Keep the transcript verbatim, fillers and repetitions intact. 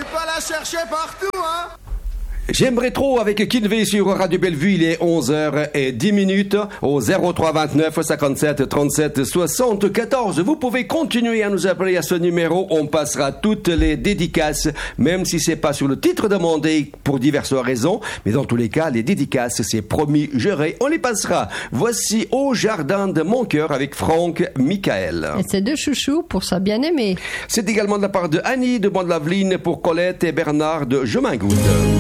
pas la chercher partout, hein. J'aimerais trop avec Kinvey sur Radio Bellevue, il est onze heures dix minutes au zéro trois vingt-neuf cinquante-sept trente-sept soixante-quatorze. Vous pouvez continuer à nous appeler à ce numéro, on passera toutes les dédicaces, même si c'est pas sur le titre demandé pour diverses raisons, mais dans tous les cas, les dédicaces, c'est promis, juré, on les passera. Voici Au jardin de mon cœur avec Franck Michael. Et c'est deux chouchous pour sa bien-aimée. C'est également de la part de Annie de Bonne-Laveline pour Colette et Bernard de Jemingoude.